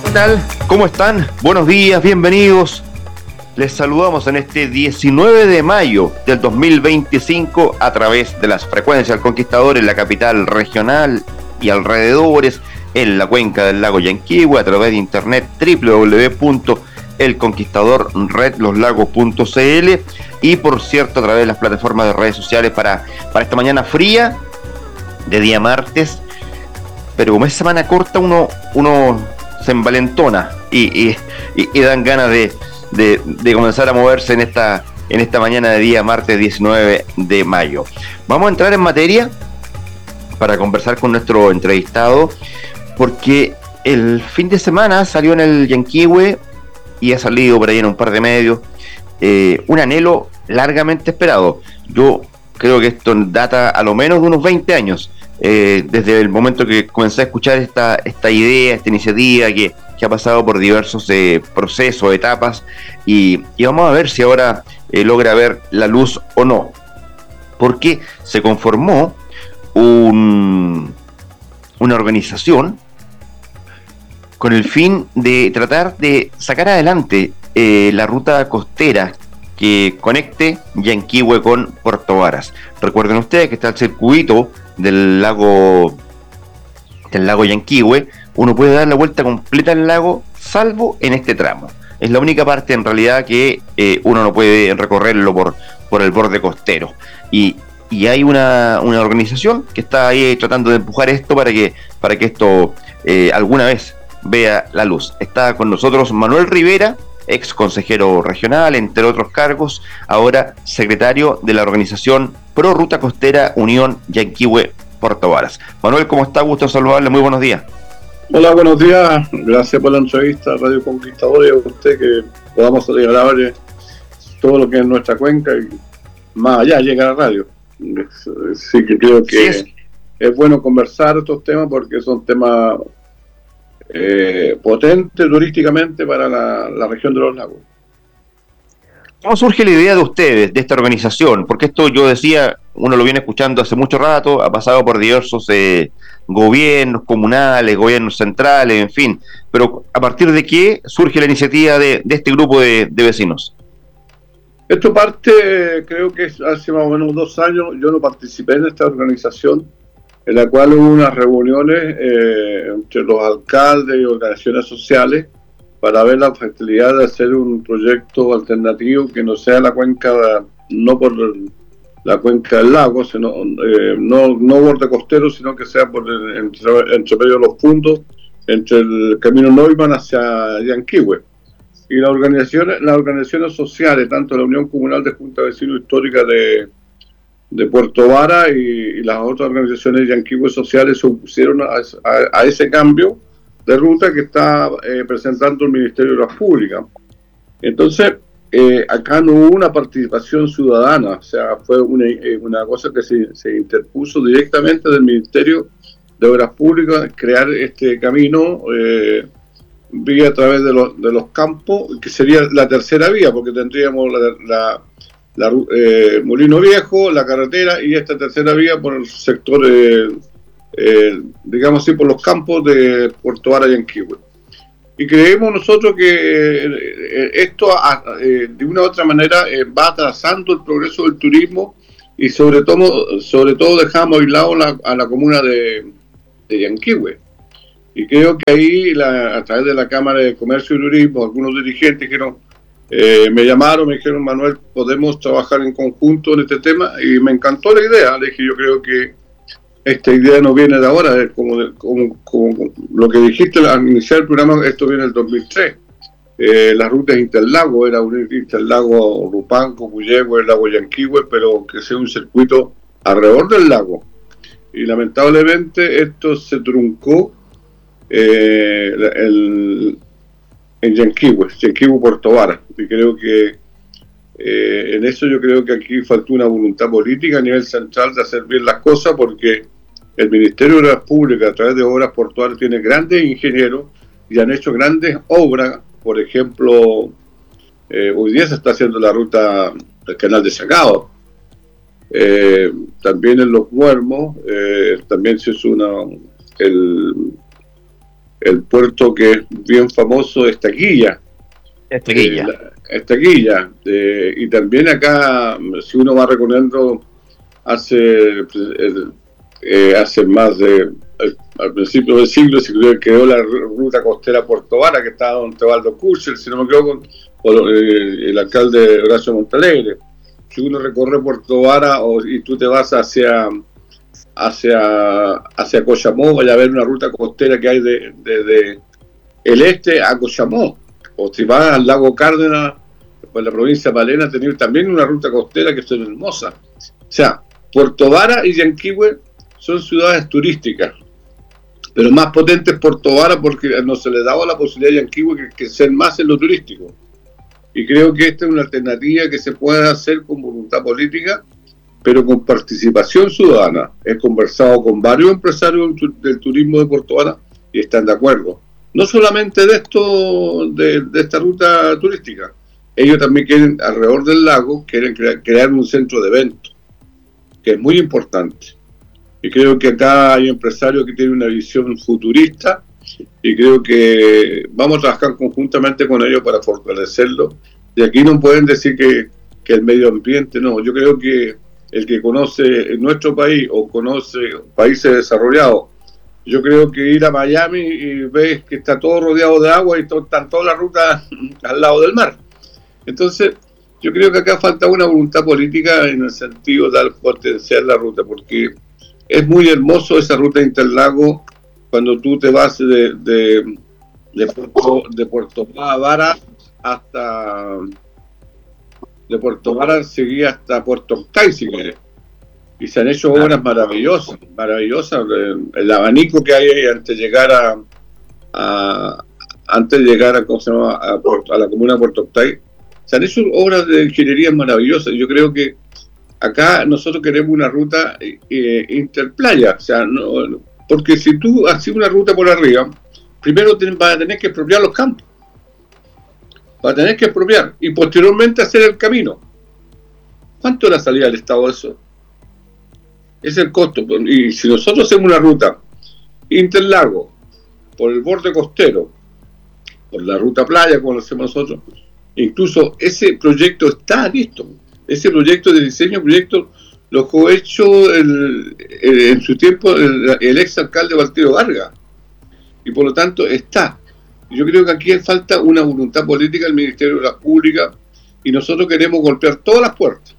¿Qué tal? ¿Cómo están? Buenos días, bienvenidos. Les saludamos en este 19 de mayo del 2025 a través de las frecuencias del Conquistador en la capital regional y alrededores, en la cuenca del lago Yanquihue, a través de internet www.elconquistadorredloslagos.cl y por cierto a través de las plataformas de redes sociales para esta mañana fría de día martes. Pero como es semana corta uno se envalentona y dan ganas de comenzar a moverse en esta mañana de día martes 19 de mayo. Vamos a entrar en materia para conversar con nuestro entrevistado, porque el fin de semana salió en el Yanquihue y ha salido por ahí en un par de medios un anhelo largamente esperado. Yo creo que esto data a lo menos de unos 20 años, desde el momento que comencé a escuchar esta idea, esta iniciativa que ha pasado por diversos procesos, etapas, y vamos a ver si ahora logra ver la luz o no, porque se conformó una organización con el fin de tratar de sacar adelante la ruta costera que conecte Yanquihue con Puerto Varas. Recuerden ustedes que está el circuito del lago Yanquihue. Uno puede dar la vuelta completa al lago, salvo en este tramo. Es la única parte en realidad que uno no puede recorrerlo por el borde costero. Y hay una organización que está ahí tratando de empujar esto para que esto alguna vez vea la luz. Está con nosotros Manuel Rivera, ex consejero regional, entre otros cargos, ahora secretario de la organización Pro Ruta Costera Unión Yanquihue Puerto Varas. Manuel, ¿cómo está? Gusto saludarle, muy buenos días. Hola, buenos días, gracias por la entrevista a Radio Conquistador y a usted, que podamos regalar todo lo que es nuestra cuenca y más allá llegar a radio. Sí, que creo que es bueno conversar estos temas porque son temas potentes turísticamente para la región de los lagos. ¿Cómo surge la idea de ustedes, de esta organización? Porque esto, yo decía, uno lo viene escuchando hace mucho rato, ha pasado por diversos gobiernos comunales, gobiernos centrales, en fin. Pero ¿a partir de qué surge la iniciativa de este grupo de vecinos? Esto parte, creo que hace más o menos 2 años, yo no participé en esta organización, en la cual hubo unas reuniones entre los alcaldes y organizaciones sociales para ver la facilidad de hacer un proyecto alternativo que no sea la cuenca, no por la cuenca del lago, sino no borde costero, sino que sea entre medio de los puntos, entre el camino Neumann hacia Yanquihue. Y las organizaciones sociales, tanto la Unión Comunal de Junta de Vecinos Histórica de Puerto Varas y las otras organizaciones de Yanquihue sociales se opusieron a ese cambio de ruta que está presentando el Ministerio de Obras Públicas. Entonces, acá no hubo una participación ciudadana, o sea, fue una cosa que se interpuso directamente del Ministerio de Obras Públicas, crear este camino vía a través de los campos, que sería la tercera vía, porque tendríamos Molino Viejo, la carretera y esta tercera vía por el sector, digamos así, por los campos de Puerto Varas y Yanquihue. Y creemos nosotros que esto de una u otra manera va atrasando el progreso del turismo y sobre todo dejamos aislado a la comuna de Yanquihue. Y creo que ahí, a través de la Cámara de Comercio y Turismo, algunos dirigentes me llamaron, me dijeron: Manuel, podemos trabajar en conjunto en este tema, y me encantó la idea. Le dije: yo creo que esta idea no viene de ahora, como lo que dijiste al iniciar el programa, esto viene del 2003. Las rutas interlago, era unir interlago Rupanco, Puyehue, el lago Yanquihue, pero que sea un circuito alrededor del lago. Y lamentablemente esto se truncó en Yanquihue Puerto Varas, y creo que en eso yo creo que aquí faltó una voluntad política a nivel central de hacer bien las cosas, porque el Ministerio de Obras Públicas, a través de Obras Portuarias, tiene grandes ingenieros y han hecho grandes obras. Por ejemplo, hoy día se está haciendo la ruta del Canal de Sacado, también en Los Muermos, también se hizo el puerto que es bien famoso es Taquilla. Taquilla. Y también acá, si uno va recorriendo hace más de, al principio del siglo, se creó la ruta costera Puerto Vara, que estaba don Tebaldo Kuchel, si no me equivoco, el alcalde Horacio Montalegre. Si uno recorre Puerto Vara y tú te vas hacia Coyamó, vaya a ver una ruta costera que hay desde el este a Coyamó. O si vas al lago Cárdenas, pues la provincia de Palena, tener también una ruta costera que es hermosa. O sea, Puerto Vara y Yanquihue son ciudades turísticas, pero más potentes Puerto Vara porque no se le daba la posibilidad a Yanquihue que crecer más en lo turístico. Y creo que esta es una alternativa que se puede hacer con voluntad política, pero con participación ciudadana. He conversado con varios empresarios del turismo de Puerto Vara y están de acuerdo. No solamente de esta ruta turística, ellos también quieren, alrededor del lago, quieren crear un centro de eventos, que es muy importante. Y creo que acá hay empresarios que tienen una visión futurista y creo que vamos a trabajar conjuntamente con ellos para fortalecerlo. Y aquí no pueden decir que el medio ambiente, no. Yo creo que el que conoce nuestro país o conoce países desarrollados, yo creo que ir a Miami y ves que está todo rodeado de agua y están todas las rutas al lado del mar. Entonces, yo creo que acá falta una voluntad política en el sentido de dar potenciar la ruta, porque es muy hermoso esa ruta Interlago cuando tú te vas de Puerto Vara hasta... De Puerto Vara seguía hasta Puerto Octay, si querés. Y se han hecho obras maravillosas. El abanico que hay ahí antes de llegar a ¿cómo se llama? A la comuna de Puerto Octay, se han hecho obras de ingeniería maravillosas. Yo creo que acá nosotros queremos una ruta interplaya, o sea, no, porque si tú haces una ruta por arriba, primero vas a tener que expropiar los campos, vas a tener que expropiar y posteriormente hacer el camino. ¿Cuánto es la salida del Estado de eso? Es el costo. Y si nosotros hacemos una ruta Interlago por el borde costero, por la ruta playa, como lo hacemos nosotros, incluso ese proyecto está listo. Ese proyecto de diseño, lo fue hecho en su tiempo el ex alcalde Valtero Vargas. Y por lo tanto está. Yo creo que aquí falta una voluntad política del Ministerio de Obras Públicas y nosotros queremos golpear todas las puertas.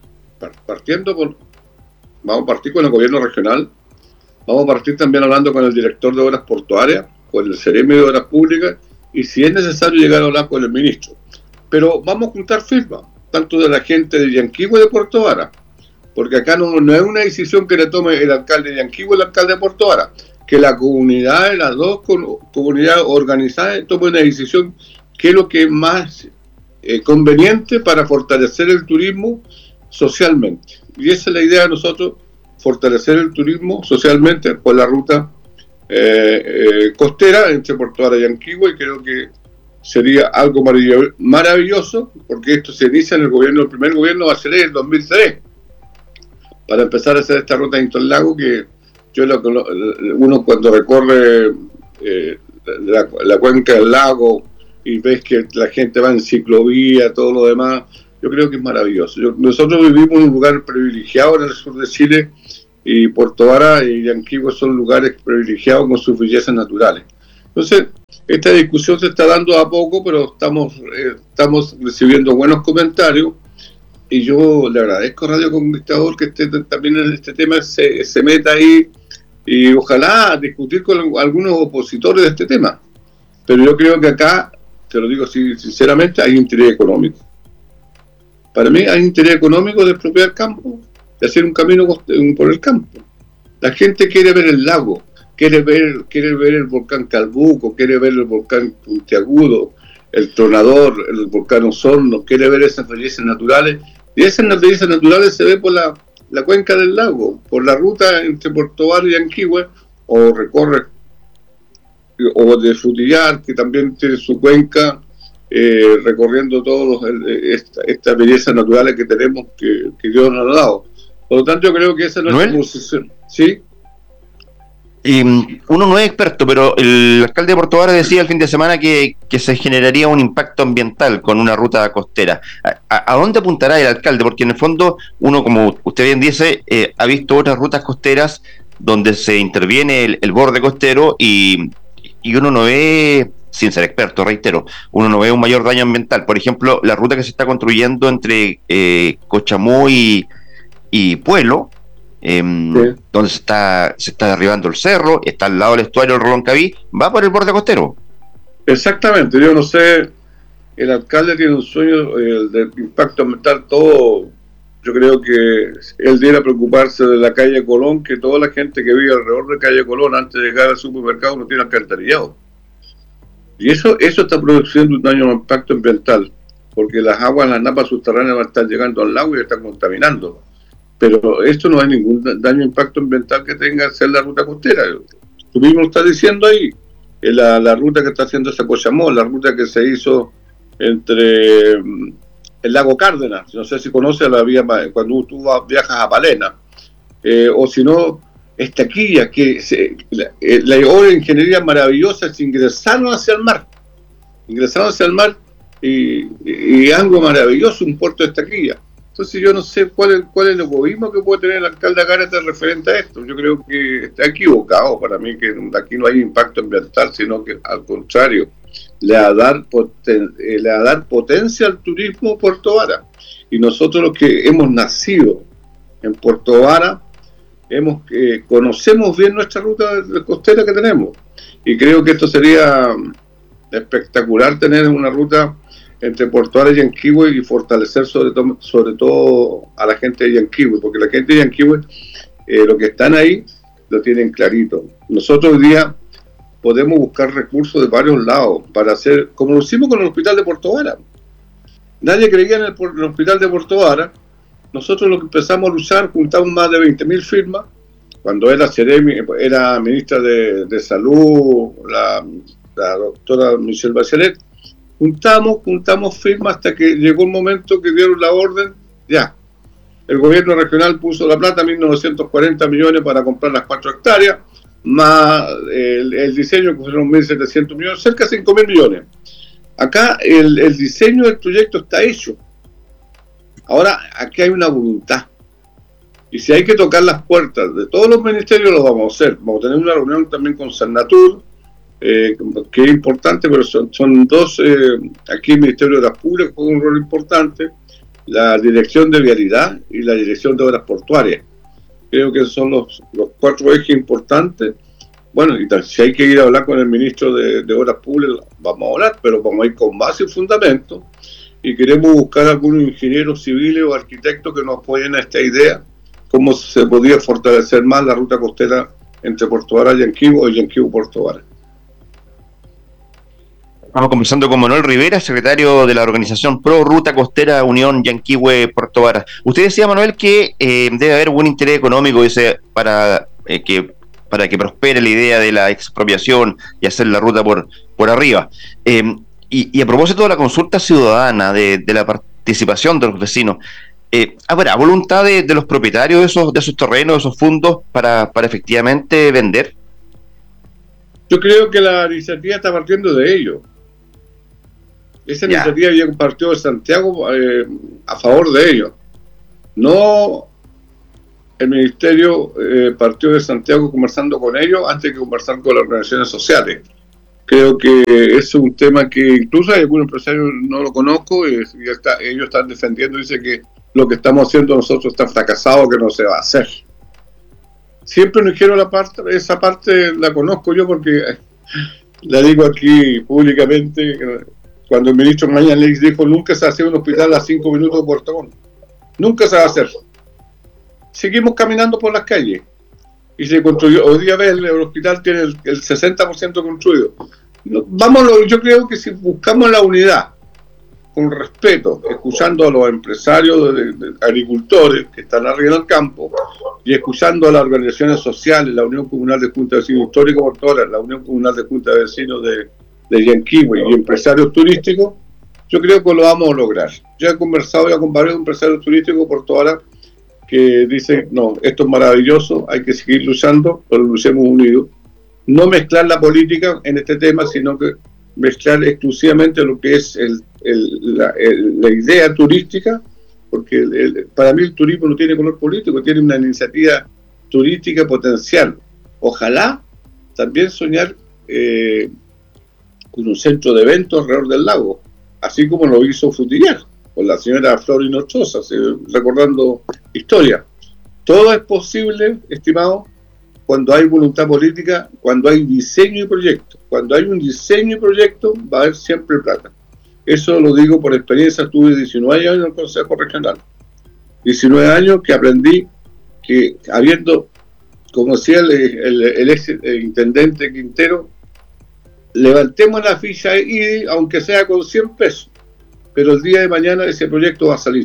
Vamos a partir con el gobierno regional, vamos a partir también hablando con el director de Obras Portuarias, con el Ceremi de Obras Públicas y si es necesario llegar a hablar con el ministro. Pero vamos a juntar firmas, tanto de la gente de Yanquihue y de Puerto Vara, porque acá no es una decisión que le tome el alcalde de Yanquihue y el alcalde de Puerto Vara, que la comunidad, las dos comunidades organizadas tomen una decisión que es lo que es más conveniente para fortalecer el turismo socialmente. Y esa es la idea de nosotros, fortalecer el turismo socialmente por la ruta costera entre Puerto Vara y Yanquihue, y creo que sería algo maravilloso, porque esto se inicia en el primer gobierno va a ser el 2003, para empezar a hacer esta ruta de Interlago, que uno cuando recorre la cuenca del lago y ves que la gente va en ciclovía, todo lo demás, yo creo que es maravilloso. Nosotros vivimos en un lugar privilegiado en el sur de Chile, y Puerto Vara y Yanquihue son lugares privilegiados con sus bellezas naturales. Entonces, esta discusión se está dando a poco, pero estamos recibiendo buenos comentarios, y yo le agradezco a Radio Conquistador que también en este tema se meta ahí, y ojalá discutir con algunos opositores de este tema. Pero yo creo que acá, te lo digo sinceramente, hay interés económico. Para mí hay interés económico de expropiar campo, de hacer un camino por el campo. La gente quiere ver el lago, quiere ver el volcán Calbuco, quiere ver el volcán Puntiagudo, el Tronador, el volcán Osorno, quiere ver esas bellezas naturales, y esas bellezas naturales se ve por la cuenca del lago, por la ruta entre Puerto Vara y Yanquihue, o recorre, o de Frutillar, que también tiene su cuenca, recorriendo todas estas bellezas naturales que tenemos, que Dios nos ha dado. Por lo tanto, yo creo que esa no es nuestra posición. ¿Sí? Uno no es experto, pero el alcalde de Puerto Vara decía el fin de semana que se generaría un impacto ambiental con una ruta costera. ¿A dónde apuntará el alcalde? Porque en el fondo uno, como usted bien dice, ha visto otras rutas costeras donde se interviene el borde costero y uno no ve, sin ser experto, reitero, uno no ve un mayor daño ambiental. Por ejemplo, la ruta que se está construyendo entre Cochamó y Pueblo, Sí. donde se está derribando el cerro, está al lado del estuario del Rolón-Caví, va por el borde costero. Exactamente, yo no sé, el alcalde tiene un sueño del impacto ambiental, todo. Yo creo que él debiera preocuparse de la calle Colón, que toda la gente que vive alrededor de calle Colón antes de llegar al supermercado no tiene alcantarillado. Y eso está produciendo un daño, un impacto ambiental, porque las aguas, las napas subterráneas van a estar llegando al lago y están contaminando. Pero esto no hay ningún daño, impacto ambiental que tenga hacer la ruta costera. Tú mismo lo estás diciendo ahí, la ruta que está haciendo Cochamó, la ruta que se hizo entre el lago Cárdenas, no sé si conoces la vía cuando tú viajas a Palena, o si no, Estaquilla, que la obra de ingeniería maravillosa, se ingresaron hacia el mar y algo maravilloso, un puerto de Estaquilla. Entonces yo no sé cuál es el egoísmo que puede tener el alcalde Agárate referente a esto. Yo creo que está equivocado. Para mí que aquí no hay impacto ambiental, sino que al contrario, le va a dar potencia al turismo Puerto Vara. Y nosotros los que hemos nacido en Puerto Vara, conocemos bien nuestra ruta costera que tenemos. Y creo que esto sería espectacular, tener una ruta entre Puerto Vara y Yanquihue y fortalecer sobre todo a la gente de Yanquihue, porque la gente de Yanquihue, lo que están ahí, lo tienen clarito. Nosotros hoy día podemos buscar recursos de varios lados para hacer, como lo hicimos con el hospital de Puerto Vara. Nadie creía en el hospital de Puerto Vara. Nosotros lo que empezamos a luchar, juntamos más de 20.000 firmas, cuando era ministra de Salud, la doctora Michelle Bachelet. Juntamos firmas hasta que llegó el momento que dieron la orden, ya. El gobierno regional puso la plata, 1.940 millones para comprar las 4 hectáreas, más el diseño que fueron 1.700 millones, cerca de 5.000 millones. Acá el diseño del proyecto está hecho. Ahora, aquí hay una voluntad. Y si hay que tocar las puertas de todos los ministerios, lo vamos a hacer. Vamos a tener una reunión también con Cernatur, que es importante, pero son dos, aquí el Ministerio de Obras Públicas juega un rol importante, la Dirección de Vialidad y la Dirección de Obras Portuarias. Creo que son los 4 ejes importantes. Bueno, y si hay que ir a hablar con el ministro de Obras Públicas, vamos a hablar, pero vamos a ir con base y fundamento, y queremos buscar algunos ingenieros civiles o arquitectos que nos apoyen a esta idea, cómo se podría fortalecer más la ruta costera entre Puerto Vara y Yanquihue o Yanquihue-Puerto Vara. Estamos conversando con Manuel Rivera, secretario de la organización Pro Ruta Costera Unión Yanquihue-Puerto Vara. Usted decía, Manuel, que debe haber buen interés económico para que prospere la idea de la expropiación y hacer la ruta por arriba. Y a propósito de la consulta ciudadana, de la participación de los vecinos, ¿habrá voluntad de los propietarios de esos terrenos, de esos fondos, para efectivamente vender? Yo creo que la iniciativa está partiendo de ellos. Esa iniciativa ya partió de Santiago a favor de ellos. No el ministerio partió de Santiago conversando con ellos antes que conversar con las organizaciones sociales. Creo que es un tema que incluso hay algunos empresarios, no lo conozco, y ellos están defendiendo, dicen que lo que estamos haciendo nosotros está fracasado, que no se va a hacer. Siempre nos dijeron esa parte la conozco yo porque la digo aquí públicamente. Cuando el ministro Mañalich dijo nunca se va a hacer un hospital a 5 minutos de Puerto Montt, nunca se va a hacer. Seguimos caminando por las calles y se construyó. Hoy día el hospital tiene el 60% construido. Yo creo que si buscamos la unidad con respeto, escuchando a los empresarios de agricultores que están arriba en el campo y escuchando a las organizaciones sociales, la Unión Comunal de Junta de Vecinos Históricos Puerto Vara, la Unión Comunal de Junta de Vecinos de Yanquihue y empresarios turísticos, yo creo que lo vamos a lograr. Yo he conversado ya con varios empresarios turísticos de Puerto Vara que dicen, no, esto es maravilloso, hay que seguir luchando, pero luchemos unidos. No mezclar la política en este tema, sino que mezclar exclusivamente lo que es la idea turística, porque para mí el turismo no tiene color político, tiene una iniciativa turística potencial. Ojalá también soñar con un centro de eventos alrededor del lago, así como lo hizo Frutillar, con la señora Flor Hinochosa, recordando historia. Todo es posible, estimado, cuando hay voluntad política, cuando hay diseño y proyecto. Cuando hay un diseño y proyecto, va a haber siempre plata. Eso lo digo por experiencia, tuve 19 años en el Consejo Regional. 19 años que aprendí que habiendo, como decía el ex intendente Quintero, levantemos la ficha y aunque sea con 100 pesos, pero el día de mañana ese proyecto va a salir.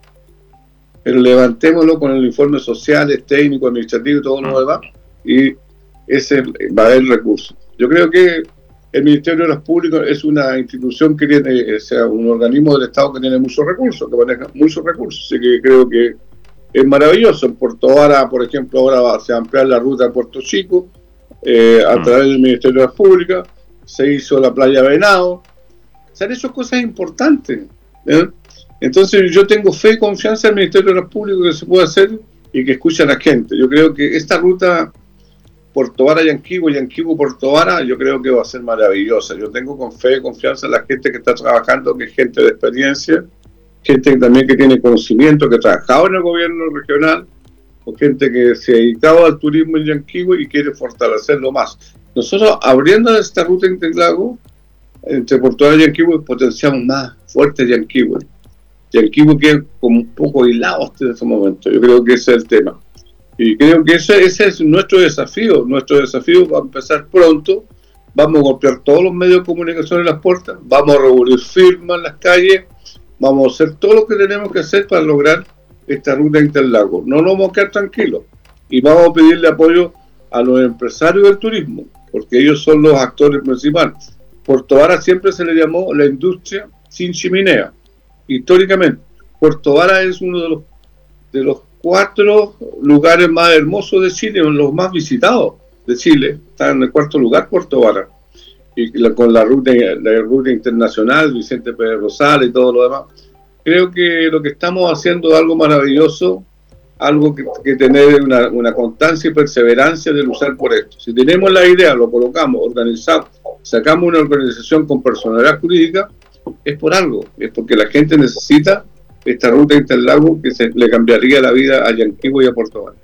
Pero levantémoslo con el informe social, técnico, administrativo y todo lo demás, y ese va a haber recursos. Yo creo que el Ministerio de los Públicos es una institución que tiene, o sea, un organismo del Estado que tiene muchos recursos, que maneja muchos recursos, así que creo que es maravilloso. En Puerto Vara, por ejemplo, ahora se va a ampliar la ruta a Puerto Chico, a través del Ministerio de las Públicas, se hizo la playa Venado, se han hecho cosas importantes, ¿eh? Entonces yo tengo fe y confianza en el Ministerio de los Públicos que se puede hacer y que escucha a la gente. Yo creo que esta ruta Puerto Vara Yanquihue, Yanquihue Puerto Vara, yo creo que va a ser maravillosa. Yo tengo con fe y confianza en la gente que está trabajando, que es gente de experiencia, gente también que tiene conocimiento, que ha trabajado en el gobierno regional, o gente que se ha dedicado al turismo en Yanquihue y quiere fortalecerlo más. Nosotros, abriendo esta ruta interlago entre Puerto Vara y Yanquihue, potenciamos más fuerte Yanquihue. Yanquihue queda como un poco aislado hasta ese momento. Yo creo que ese es el tema. Y creo que ese es nuestro desafío. Nuestro desafío va a empezar pronto. Vamos a golpear todos los medios de comunicación en las puertas. Vamos a reunir firmas en las calles. Vamos a hacer todo lo que tenemos que hacer para lograr esta ruta interlago. No nos vamos a quedar tranquilos. Y vamos a pedirle apoyo a los empresarios del turismo, porque ellos son los actores principales. Puerto Vara siempre se le llamó la industria sin chimenea. Históricamente, Puerto Vara es uno de los 4 lugares más hermosos de Chile, los más visitados de Chile. Está en el 4º lugar Puerto Vara. Y con la ruta internacional, Vicente Pérez Rosales y todo lo demás. Creo que lo que estamos haciendo es algo maravilloso, algo que tener una constancia y perseverancia de luchar por esto. Si tenemos la idea, lo colocamos, organizamos, sacamos una organización con personalidad jurídica, es por algo, es porque la gente necesita esta ruta interlago que le cambiaría la vida a Yanquihue y a Puerto Vara.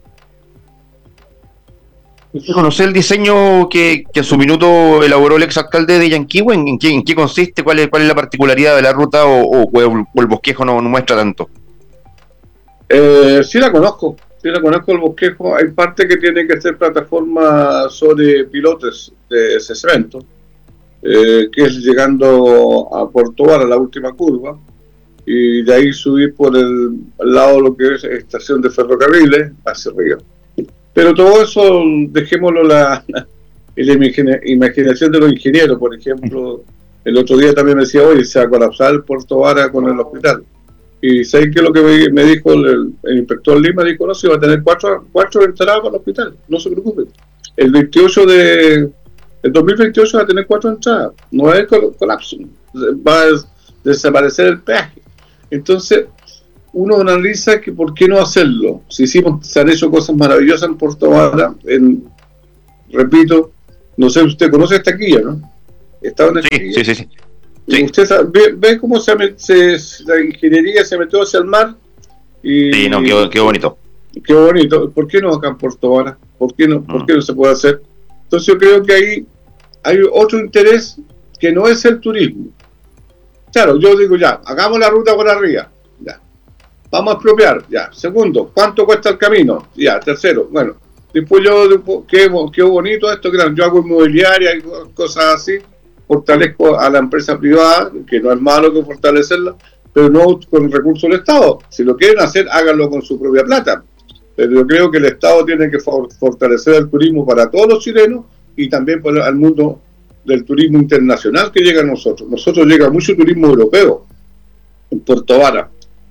¿Usted conoce el diseño que a su minuto elaboró el exalcalde de Yanquihue? ¿En qué consiste? ¿Cuál es la particularidad de la ruta o el bosquejo no muestra tanto? Sí la conozco el bosquejo. Hay parte que tiene que ser plataforma sobre pilotes de ese cemento, que es llegando a Puerto Vara, la última curva, y de ahí subir por el lado de lo que es estación de ferrocarriles hacia arriba. Pero todo eso dejémoslo en la imaginación de los ingenieros. Por ejemplo, el otro día también me decía, oye, se va a colapsar el Puerto Vara con el hospital. Y ¿sabes qué es lo que me dijo el inspector Lima? Dijo, no, si va a tener cuatro entradas para el hospital, no se preocupe. El 2028 va a tener 4 entradas, no es colapso, va a desaparecer el peaje. Entonces, uno analiza que por qué no hacerlo. Si se han hecho cosas maravillosas en Puerto Vara, repito, no sé, usted conoce esta quilla, ¿no? ¿Estaba en esta quilla? Sí. Sí. Usted ve cómo la ingeniería se metió hacia el mar. Sí, no, qué bonito. Qué bonito. ¿Por qué no acá en Puerto Vara? ¿Por qué no se puede hacer? Entonces yo creo que ahí hay otro interés que no es el turismo. Claro, yo digo ya, hagamos la ruta por arriba. Ya. Vamos a expropiar. Ya. Segundo, ¿cuánto cuesta el camino? Ya. Tercero, bueno. Después qué bonito esto, yo hago inmobiliaria y cosas así. Fortalezco a la empresa privada, que no es malo que fortalecerla, pero no con recursos del Estado. Si lo quieren hacer, háganlo con su propia plata. Pero yo creo que el Estado tiene que fortalecer el turismo para todos los chilenos y también para el mundo del turismo internacional que llega a nosotros. Nosotros llega mucho turismo europeo en Puerto Vara.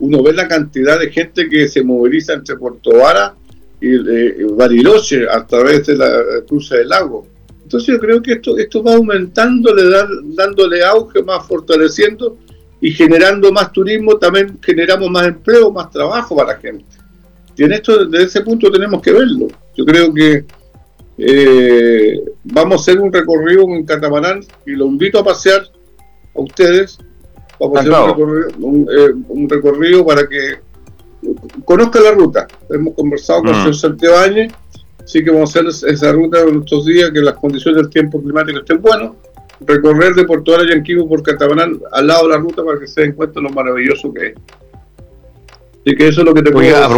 uno ve la cantidad de gente que se moviliza entre Puerto Vara y Bariloche a través de la cruce del lago. Entonces yo creo que esto va aumentando, dándole auge, más fortaleciendo y generando más turismo. También generamos más empleo, más trabajo para la gente. Y en esto, desde ese punto tenemos que verlo. Yo creo que vamos a hacer un recorrido en catamarán y lo invito a pasear a ustedes. Vamos a hacer un recorrido para que conozca la ruta. Hemos conversado con el señor Santiago Áñez, así que vamos a hacer esa ruta en estos días, que las condiciones del tiempo climático estén buenas. Recorrer de Puerto Vara y Yanquihue por catamarán al lado de la ruta para que se den cuenta lo maravilloso que es. Así que eso es lo que te puedo decir.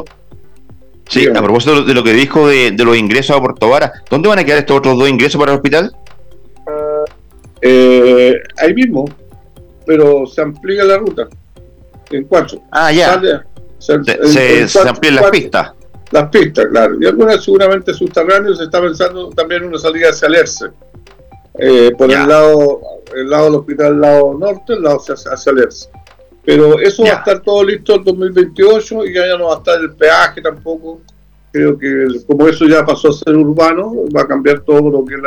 A propósito de lo que dijo de los ingresos a Puerto Vara, ¿dónde van a quedar estos otros 2 ingresos para el hospital? Ahí mismo, pero se amplía la ruta en 4. Ya. Se amplían las pistas. Las pistas, claro. Y algunas seguramente subterráneas. Se está pensando también una salida hacia Alerce. Por el lado del hospital, el lado norte, el lado hacia Alerce. Pero eso va a estar todo listo en 2028 y ya no va a estar el peaje tampoco. Creo que como eso ya pasó a ser urbano, va a cambiar todo lo que es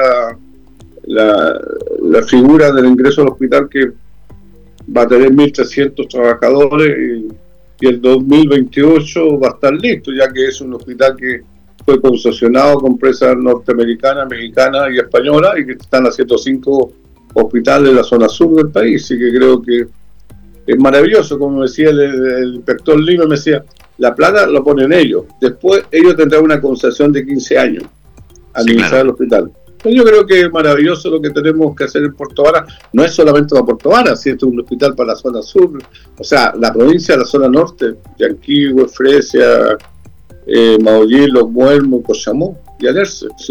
la figura del ingreso al hospital, que va a tener 1.300 trabajadores y el 2028 va a estar listo, ya que es un hospital que fue concesionado con empresas norteamericanas, mexicanas y españolas, y que están haciendo 5 hospitales en la zona sur del país. Así que creo que es maravilloso. Como decía el inspector Lima, me decía, la plata lo ponen ellos, después ellos tendrán una concesión de 15 años a administrar el hospital. Yo creo que es maravilloso lo que tenemos que hacer en Puerto Vara. No es solamente para Puerto Vara, si esto es un hospital para la zona sur, o sea, la provincia, la zona norte, Yanquihue, Fresia, Maollí, Los Muermos, Cochamó y Alerce. Es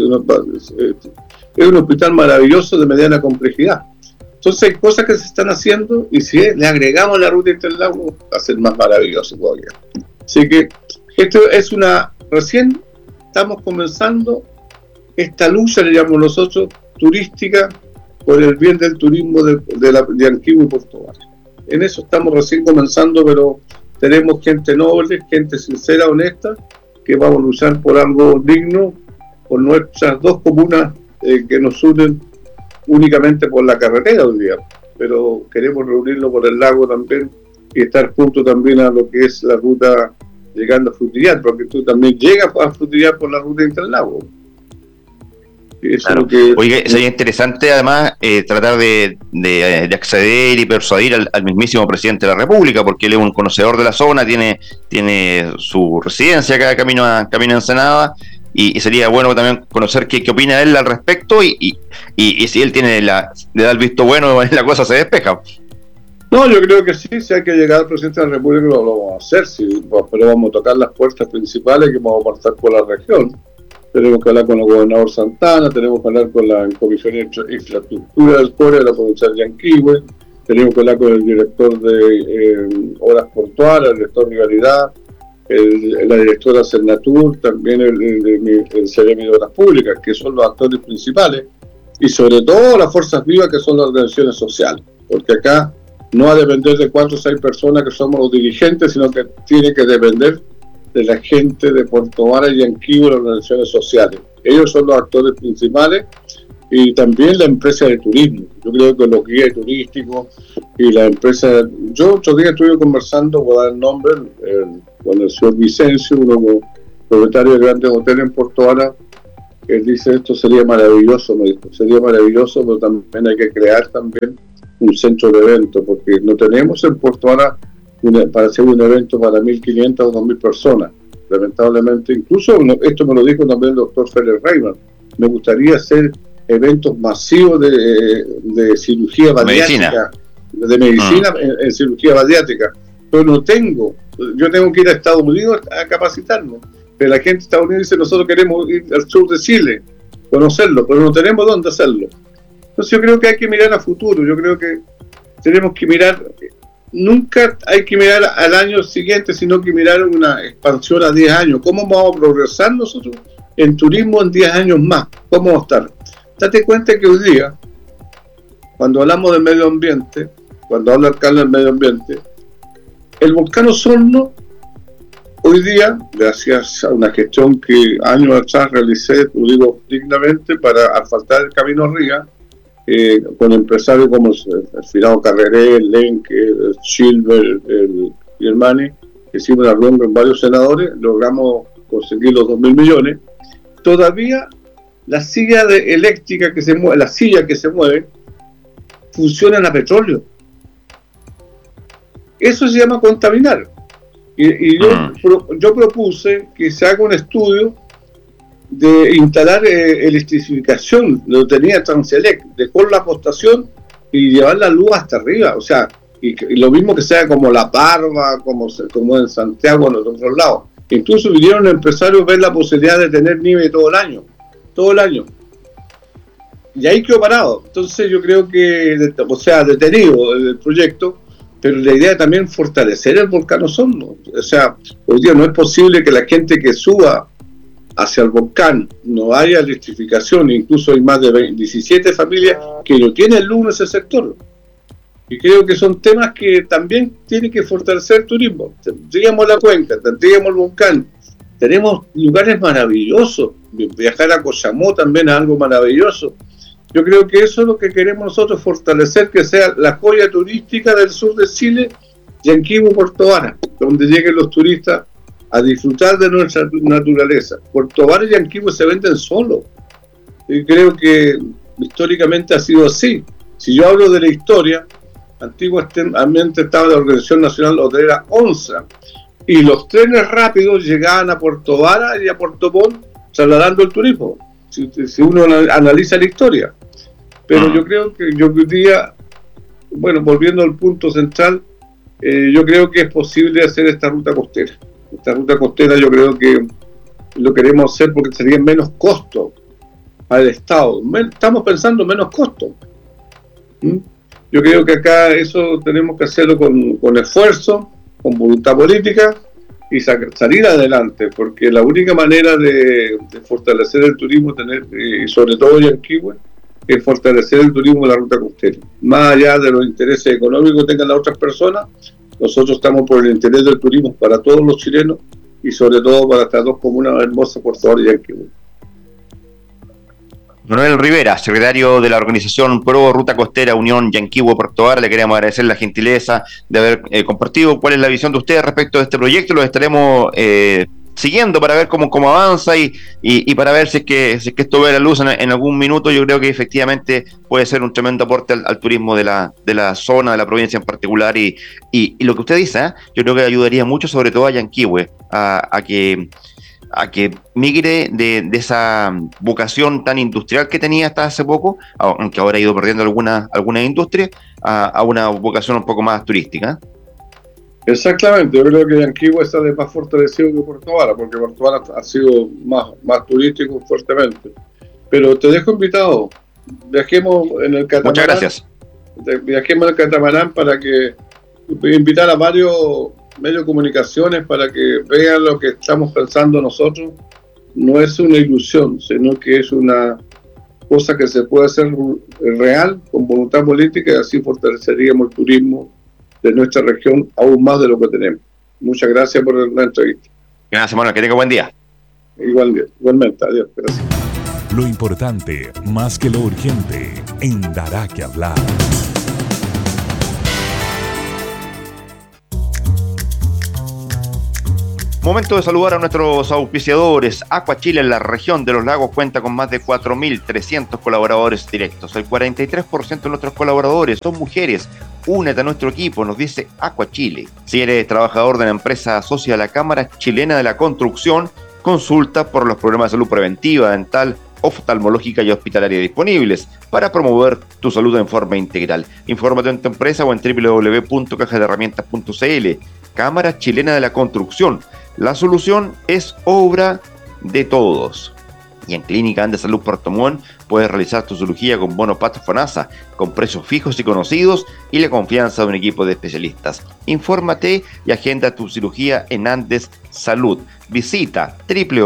un hospital maravilloso de mediana complejidad. Entonces hay cosas que se están haciendo, y si le agregamos la ruta interlago, va a ser más maravilloso todavía. Así que esto es recién estamos comenzando esta lucha, le llamamos nosotros, turística, por el bien del turismo de Yanquihue y Puerto Vara. En eso estamos recién comenzando, pero tenemos gente noble, gente sincera, honesta, que vamos a luchar por algo digno, por nuestras 2 comunas que nos unen únicamente por la carretera hoy día, pero queremos reunirlo por el lago también y estar juntos también a lo que es la ruta llegando a Frutillar, porque tú también llegas a Frutillar por la ruta interlago. Claro. Oiga, sería interesante además tratar de acceder y persuadir al mismísimo presidente de la República, porque él es un conocedor de la zona, tiene su residencia acá camino a Ensenada, y sería bueno también conocer qué opina él al respecto, y si él le da el visto bueno, la cosa se despeja. No, yo creo que sí, si hay que llegar al presidente de la República lo vamos a hacer, pero vamos a tocar las puertas principales que vamos a pasar por la región. Tenemos que hablar con el gobernador Santana, tenemos que hablar con la Comisión de Infraestructura del CORE de la provincia de Yanquihue, tenemos que hablar con el director de Obras Portuarias, el director de Vialidad, la directora Cernatur, también el Ceremi de Obras Públicas, que son los actores principales, y sobre todo las fuerzas vivas, que son las organizaciones sociales, porque acá no va a depender de 4 o 6 personas que somos los dirigentes, sino que tiene que depender de la gente de Puerto Vara y Yanquihue, las organizaciones sociales. Ellos son los actores principales, y también la empresa de turismo. Yo creo que los guías turísticos y la empresa... Yo otro día estuve conversando, voy a dar el nombre, con el señor Vicencio, uno propietario de grandes hoteles en Puerto Vara. Él dice, esto sería maravilloso, me dijo, sería maravilloso, pero también hay que crear también un centro de eventos, porque no tenemos en Puerto Vara para hacer un evento para 1.500 o 2.000 personas. Lamentablemente, incluso esto me lo dijo también el doctor Félix Reimann, me gustaría hacer eventos masivos de cirugía bariátrica, de medicina en cirugía bariátrica, pero no tengo. Yo tengo que ir a Estados Unidos a capacitarme, pero la gente de Estados Unidos dice, nosotros queremos ir al sur de Chile, conocerlo, pero no tenemos dónde hacerlo. Entonces yo creo que hay que mirar a futuro, yo creo que tenemos que mirar... Nunca hay que mirar al año siguiente, sino que mirar una expansión a 10 años. ¿Cómo vamos a progresar nosotros en turismo en 10 años más? ¿Cómo vamos a estar? Date cuenta que hoy día, cuando hablamos del medio ambiente, cuando habla el alcalde del medio ambiente, El volcán Osorno, hoy día, gracias a una gestión que años atrás realicé, lo digo dignamente, para asfaltar el camino arriba, con empresarios como el Firao Carreré, el Lenke, el Silver, el Germani, que hicimos una reunión con varios senadores, logramos conseguir los 2.000 millones. Todavía la silla eléctrica que se mueve, la silla que se mueve, funcionan a petróleo. Eso se llama contaminar. Y yo propuse que se haga un estudio de instalar electrificación. Lo tenía Transelec, dejó la postación y llevar la luz hasta arriba. O sea, y lo mismo que sea como La Parva, como en Santiago, en los otros lados. Incluso vinieron empresarios a ver la posibilidad de tener nieve todo el año. Y ahí quedó parado. Entonces yo creo que, detenido el proyecto, pero la idea también es fortalecer el volcán Osorno. O sea, hoy día no es posible que la gente que suba hacia el volcán no haya electrificación, incluso hay más de 17 familias que no tienen luz en ese sector. Y creo que son temas que también tienen que fortalecer el turismo. Tendríamos la cuenca, tendríamos el volcán, tenemos lugares maravillosos. Viajar a Coyamó también es algo maravilloso. Yo creo que eso es lo que queremos nosotros, fortalecer, que sea la joya turística del sur de Chile, Yanquihue, Puerto Vara, donde lleguen los turistas a disfrutar de nuestra naturaleza. Puerto Vara y Yanquihue se venden solos. Y creo que históricamente ha sido así. Si yo hablo de la historia, antiguamente estaba la Organización Nacional Hotelera ONSA, y los trenes rápidos llegaban a Puerto Vara y a Puerto Montt trasladando el turismo, si uno analiza la historia. Pero yo creo que hoy día, bueno, volviendo al punto central, yo creo que es posible hacer esta ruta costera. Esta ruta costera yo creo que lo queremos hacer porque sería menos costo al Estado. Estamos pensando menos costo. Yo creo que acá eso tenemos que hacerlo con esfuerzo, con voluntad política y salir adelante, porque la única manera de fortalecer el turismo, y sobre todo Yanquihue, es fortalecer el turismo de la ruta costera. Más allá de los intereses económicos que tengan las otras personas, nosotros estamos por el interés del turismo para todos los chilenos y sobre todo para estas dos comunas hermosas, Puerto Vara y Yanquihue. Manuel Rivera, secretario de la organización Pro Ruta Costera Unión Yanquihue Puerto Vara, le queremos agradecer la gentileza de haber compartido cuál es la visión de ustedes respecto de este proyecto. Lo estaremos siguiendo para ver cómo avanza y para ver si es que esto ve la luz en algún minuto. Yo creo que efectivamente puede ser un tremendo aporte al turismo de la zona, de la provincia en particular, y lo que usted dice, yo creo que ayudaría mucho, sobre todo a Yanquihue, a que migre de esa vocación tan industrial que tenía hasta hace poco, aunque ahora ha ido perdiendo alguna industria, a una vocación un poco más turística. Exactamente, yo creo que Yanquihue sale más fortalecido que Puerto Vara, porque Puerto Vara ha sido más turístico fuertemente. Pero te dejo invitado, viajemos en el catamarán. Muchas gracias. Viajemos en el catamarán para que invitar a varios medios de comunicaciones para que vean lo que estamos pensando nosotros. No es una ilusión, sino que es una cosa que se puede hacer real, con voluntad política, y así fortaleceríamos el turismo de nuestra región aún más de lo que tenemos. Muchas gracias por la entrevista. Gracias, Manuel, que tenga buen día. Igualmente, adiós, gracias. Lo importante, más que lo urgente, en Dará que hablar. Momento de saludar a nuestros auspiciadores. Aqua Chile en la región de los lagos cuenta con más de 4.300 colaboradores directos. El 43% de nuestros colaboradores son mujeres. Únete a nuestro equipo, nos dice Aqua Chile. Si eres trabajador de una empresa socia a la Cámara Chilena de la Construcción, consulta por los programas de salud preventiva, dental, oftalmológica y hospitalaria disponibles para promover tu salud en forma integral. Infórmate en tu empresa o en www.cajadeherramientas.cl. Cámara Chilena de la Construcción. La solución es obra de todos. Y en Clínica Andes Salud Puerto Montt puedes realizar tu cirugía con bono Pat FONASA, con precios fijos y conocidos y la confianza de un equipo de especialistas. Infórmate y agenda tu cirugía en Andes Salud. Visita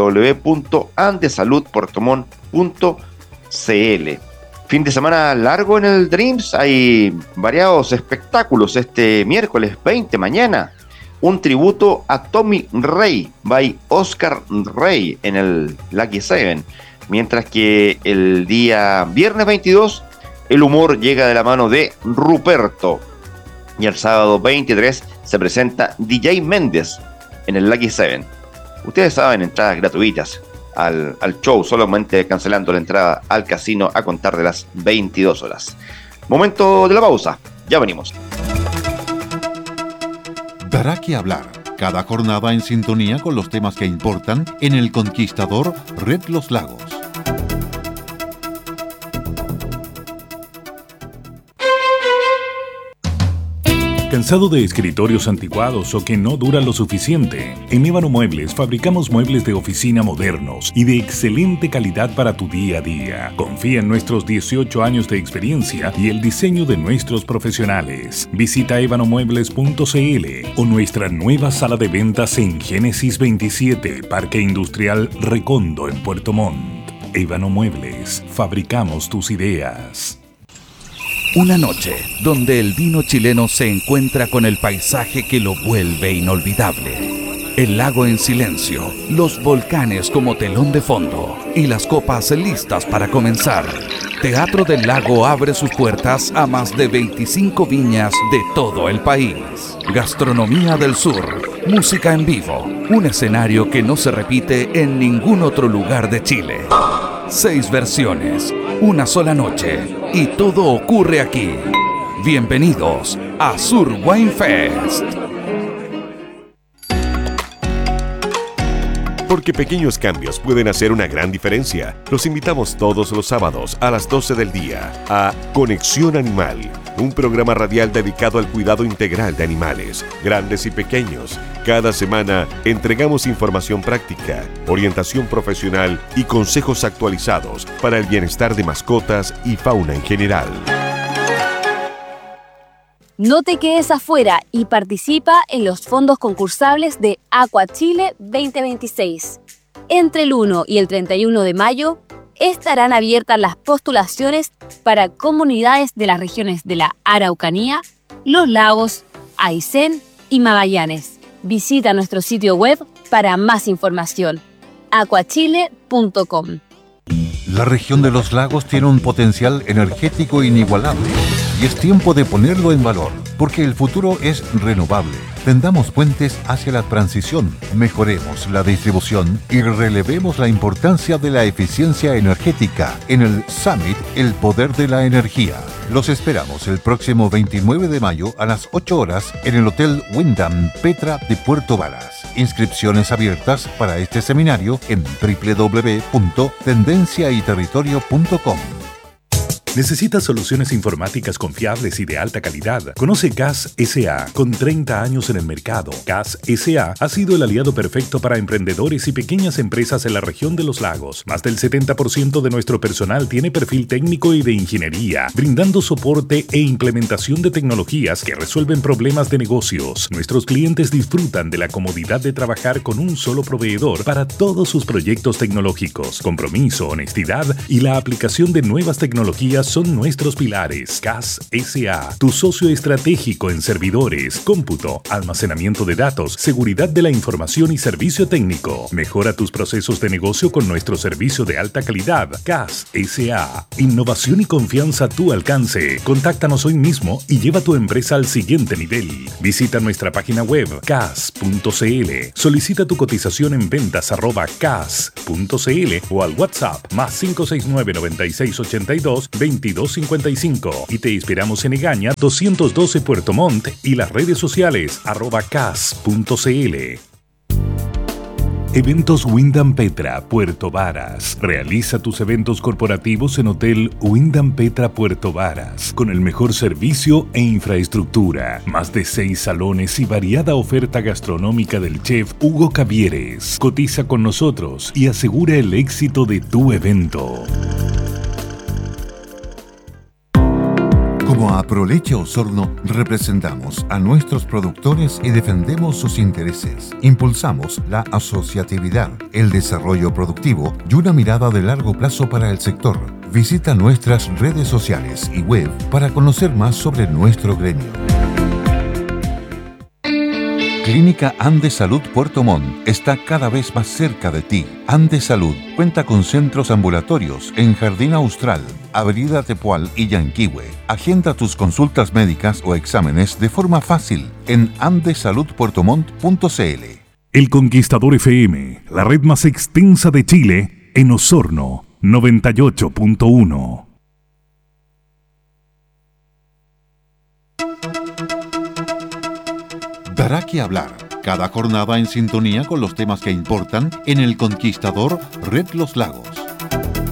www.andesaludpuertomont.cl. Fin de semana largo en el Dreams, hay variados espectáculos este miércoles 20 mañana. un tributo a Tommy Rey by Oscar Rey en el Lucky 7, mientras que el día viernes 22 el humor llega de la mano de Ruperto, y el sábado 23 se presenta DJ Méndez en el Lucky 7. Ustedes saben, entradas gratuitas al show, solamente cancelando la entrada al casino a contar de las 22 horas. Momento de la pausa, ya venimos. Dará que hablar. Cada jornada en sintonía con los temas que importan en El Conquistador Red Los Lagos. ¿Cansado de escritorios anticuados o que no duran lo suficiente? En Ébano Muebles fabricamos muebles de oficina modernos y de excelente calidad para tu día a día. Confía en nuestros 18 años de experiencia y el diseño de nuestros profesionales. Visita ebanomuebles.cl o nuestra nueva sala de ventas en Génesis 27, Parque Industrial Recondo en Puerto Montt. Ébano Muebles, fabricamos tus ideas. Una noche donde el vino chileno se encuentra con el paisaje que lo vuelve inolvidable. El lago en silencio, los volcanes como telón de fondo y las copas listas para comenzar. Teatro del Lago abre sus puertas a más de 25 viñas de todo el país. Gastronomía del Sur, música en vivo, un escenario que no se repite en ningún otro lugar de Chile. 6 versiones, una sola noche y todo ocurre aquí. Bienvenidos a Sur Wine Fest. Porque pequeños cambios pueden hacer una gran diferencia. Los invitamos todos los sábados a las 12 del día a Conexión Animal, un programa radial dedicado al cuidado integral de animales, grandes y pequeños. Cada semana entregamos información práctica, orientación profesional y consejos actualizados para el bienestar de mascotas y fauna en general. No te quedes afuera y participa en los fondos concursables de Aqua Chile 2026. Entre el 1 y el 31 de mayo estarán abiertas las postulaciones para comunidades de las regiones de la Araucanía, Los Lagos, Aysén y Magallanes. Visita nuestro sitio web para más información: aquachile.com. La región de los lagos tiene un potencial energético inigualable y es tiempo de ponerlo en valor, porque el futuro es renovable. Tendamos puentes hacia la transición, mejoremos la distribución y relevemos la importancia de la eficiencia energética en el Summit El Poder de la Energía. Los esperamos el próximo 29 de mayo a las 8 horas en el Hotel Wyndham Petra de Puerto Varas. Inscripciones abiertas para este seminario en www.tendenciayterritorio.com. ¿Necesitas soluciones informáticas confiables y de alta calidad? Conoce CAS S.A. Con 30 años en el mercado, CAS S.A. ha sido el aliado perfecto para emprendedores y pequeñas empresas en la región de los lagos. Más del 70% de nuestro personal tiene perfil técnico y de ingeniería, brindando soporte e implementación de tecnologías que resuelven problemas de negocios. Nuestros clientes disfrutan de la comodidad de trabajar con un solo proveedor para todos sus proyectos tecnológicos. Compromiso, honestidad y la aplicación de nuevas tecnologías son nuestros pilares. CAS S.A., tu socio estratégico en servidores, cómputo, almacenamiento de datos, seguridad de la información y servicio técnico. Mejora tus procesos de negocio con nuestro servicio de alta calidad. CAS S.A., innovación y confianza a tu alcance. Contáctanos hoy mismo y lleva tu empresa al siguiente nivel. Visita nuestra página web cas.cl. Solicita tu cotización en ventas@cas.cl o al WhatsApp más 569 9682 2255 y te esperamos en Egaña 212 Puerto Montt y las redes sociales @cas.cl. Eventos Wyndham Petra Puerto Varas. Realiza tus eventos corporativos en Hotel Wyndham Petra Puerto Varas, con el mejor servicio e infraestructura. Más de 6 salones y variada oferta gastronómica del chef Hugo Cavieres. Cotiza con nosotros y asegura el éxito de tu evento. Como Aproleche Osorno, representamos a nuestros productores y defendemos sus intereses. Impulsamos la asociatividad, el desarrollo productivo y una mirada de largo plazo para el sector. Visita nuestras redes sociales y web para conocer más sobre nuestro gremio. Clínica Andes Salud Puerto Montt está cada vez más cerca de ti. Andes Salud cuenta con centros ambulatorios en Jardín Austral, Avenida Tepual y Yanquihue. Agenda tus consultas médicas o exámenes de forma fácil en andesaludpuertomont.cl. El Conquistador FM, la red más extensa de Chile, en Osorno, 98.1. Dará que hablar. Cada jornada en sintonía con los temas que importan en El Conquistador Red Los Lagos.